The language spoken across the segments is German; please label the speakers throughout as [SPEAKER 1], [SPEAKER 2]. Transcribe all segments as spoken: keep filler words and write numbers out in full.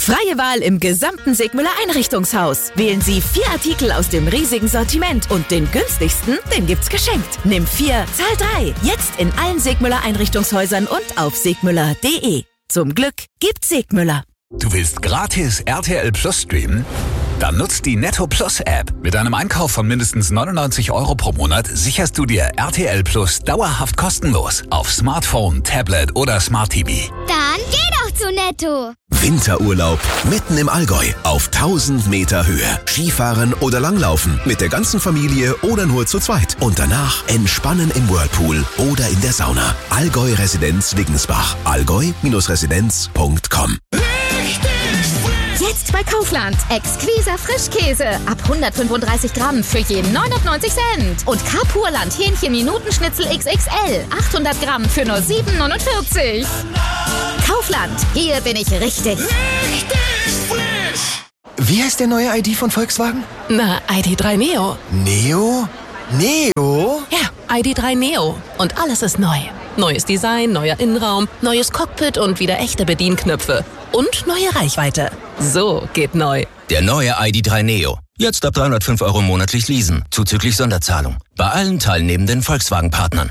[SPEAKER 1] Freie Wahl im gesamten Segmüller Einrichtungshaus. Wählen Sie vier Artikel aus dem riesigen Sortiment und den günstigsten, den gibt's geschenkt. Nimm vier, zahl drei. Jetzt in allen Segmüller Einrichtungshäusern und auf segmüller punkt de. Zum Glück gibt's Segmüller.
[SPEAKER 2] Du willst gratis R T L Plus streamen? Dann nutzt die Netto Plus App. Mit einem Einkauf von mindestens neunundneunzig Euro pro Monat sicherst du dir R T L Plus dauerhaft kostenlos auf Smartphone, Tablet oder Smart T V.
[SPEAKER 3] Dann geh doch zu Netto.
[SPEAKER 4] Winterurlaub mitten im Allgäu auf tausend Meter Höhe. Skifahren oder Langlaufen mit der ganzen Familie oder nur zu zweit. Und danach entspannen im Whirlpool oder in der Sauna. Allgäu Residenz Wiggensbach. allgäu Residenz punkt com.
[SPEAKER 5] Jetzt bei Kaufland. Exquiser Frischkäse. Ab hundertfünfunddreißig Gramm für jeden neunundneunzig Cent. Und Carpurland Hähnchen Minutenschnitzel X X L. achthundert Gramm für nur sieben neunundvierzig. Kaufland. Hier bin ich richtig.
[SPEAKER 6] Richtig frisch.
[SPEAKER 7] Wie heißt der neue I D von Volkswagen?
[SPEAKER 8] Na, I D drei Neo.
[SPEAKER 7] Neo? Neo?
[SPEAKER 8] Ja, I D drei Neo. Und alles ist neu. Neues Design, neuer Innenraum, neues Cockpit und wieder echte Bedienknöpfe. Und neue Reichweite. So geht neu.
[SPEAKER 9] Der neue I D drei Neo. Jetzt ab dreihundertfünf Euro monatlich leasen, zuzüglich Sonderzahlung. Bei allen teilnehmenden Volkswagen-Partnern.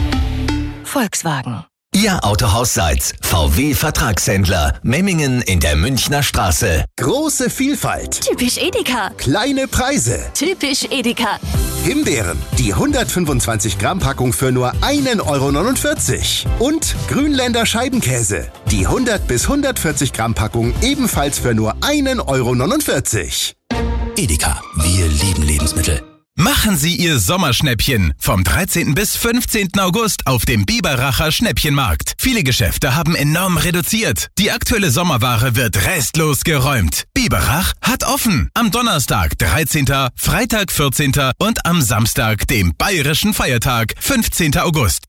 [SPEAKER 8] Volkswagen.
[SPEAKER 4] Ihr Autohaus Seitz, V W-Vertragshändler, Memmingen in der Münchner Straße.
[SPEAKER 10] Große Vielfalt.
[SPEAKER 5] Typisch Edeka.
[SPEAKER 10] Kleine Preise.
[SPEAKER 5] Typisch Edeka.
[SPEAKER 10] Himbeeren, die hundertfünfundzwanzig Gramm Packung für nur ein Euro neunundvierzig. Und Grünländer Scheibenkäse, die hundert bis hundertvierzig Gramm Packung ebenfalls für nur ein Euro neunundvierzig.
[SPEAKER 9] Edeka, wir lieben Lebensmittel.
[SPEAKER 11] Machen Sie Ihr Sommerschnäppchen vom dreizehnten bis fünfzehnten August auf dem Biberacher Schnäppchenmarkt. Viele Geschäfte haben enorm reduziert. Die aktuelle Sommerware wird restlos geräumt. Biberach hat offen. Am Donnerstag, dreizehnten, Freitag, vierzehnten und am Samstag, dem bayerischen Feiertag, fünfzehnten August.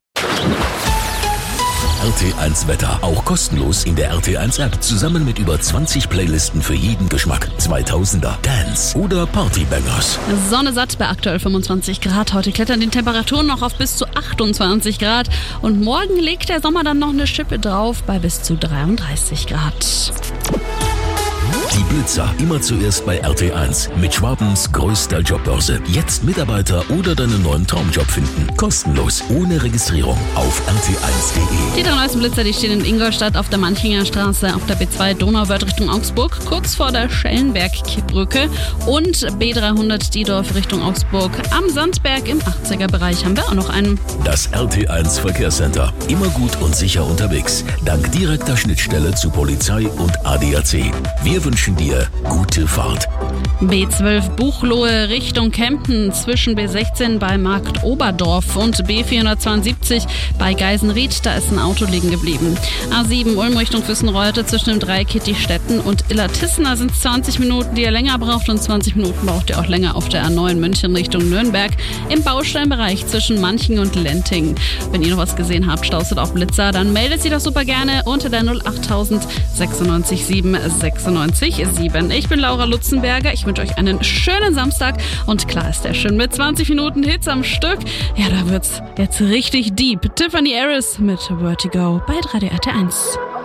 [SPEAKER 12] R T eins Wetter. Auch kostenlos in der R T eins App. Zusammen mit über zwanzig Playlisten für jeden Geschmack. zweitausender, Dance oder Partybangers.
[SPEAKER 13] Sonne satt bei aktuell fünfundzwanzig Grad. Heute klettern die Temperaturen noch auf bis zu achtundzwanzig Grad. Und morgen legt der Sommer dann noch eine Schippe drauf bei bis zu dreiunddreißig Grad.
[SPEAKER 12] Die Blitzer immer zuerst bei R T eins. Mit Schwabens größter Jobbörse. Jetzt Mitarbeiter oder deinen neuen Traumjob finden. Kostenlos, ohne Registrierung auf R T eins punkt de.
[SPEAKER 13] Die drei neuesten Blitzer, die stehen in Ingolstadt auf der Manchinger Straße, auf der B zwei Donauwörth Richtung Augsburg, kurz vor der Schellenberg-Brücke und B dreihundert Diedorf Richtung Augsburg. Am Sandberg im achtziger Bereich haben wir auch noch einen.
[SPEAKER 12] Das R T eins Verkehrscenter. Immer gut und sicher unterwegs. Dank direkter Schnittstelle zu Polizei und A D A C. Wir wünschen dir gute Fahrt.
[SPEAKER 13] B zwölf Buchloe Richtung Kempten zwischen B sechzehn bei Markt Oberdorf und B vierhundertzweiundsiebzig bei Geisenried. Da ist ein Auto liegen geblieben. A sieben Ulm Richtung Füssenreute zwischen dem Dreieck Kittistetten und Illertissen. Da sind es zwanzig Minuten, die ihr länger braucht, und zwanzig Minuten braucht ihr auch länger auf der A neun München Richtung Nürnberg im Baustellenbereich zwischen Manching und Lenting. Wenn ihr noch was gesehen habt, Staus oder auch Blitzer, dann meldet sie doch super gerne unter der null achttausend sechsundneunzig sieben sechsundneunzig sieben. Ich bin Laura Lutzenberger. Ich wünsche euch einen schönen Samstag, und klar ist der schön mit zwanzig Minuten Hits am Stück. Ja, da wird's jetzt richtig deep. Tiffany Harris mit Vertigo bei drei D R T eins.